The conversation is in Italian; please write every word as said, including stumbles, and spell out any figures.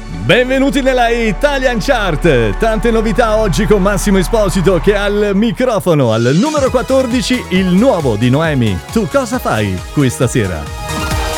Benvenuti nella Italian Chart, tante novità oggi con Massimo Esposito che al microfono. Al numero quattordici il nuovo di Noemi. Tu cosa fai questa sera?